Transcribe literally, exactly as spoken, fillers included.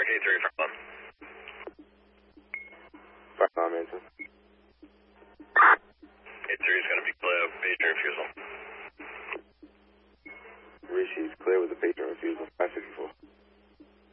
eight three from one. Five nine Mason. eight three is going to be clear, pager refusal. Rishi's clear with the pager refusal. five sixty-four.